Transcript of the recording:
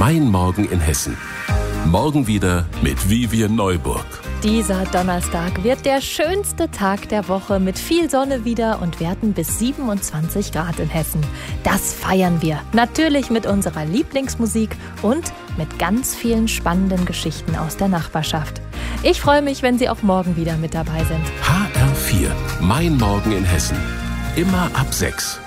Mein Morgen in Hessen. Morgen wieder mit Vivian Neuburg. Dieser Donnerstag wird der schönste Tag der Woche mit viel Sonne wieder und Werten bis 27 Grad in Hessen. Das feiern wir. Natürlich mit unserer Lieblingsmusik und mit ganz vielen spannenden Geschichten aus der Nachbarschaft. Ich freue mich, wenn Sie auch morgen wieder mit dabei sind. HR4. Mein Morgen in Hessen. Immer ab 6.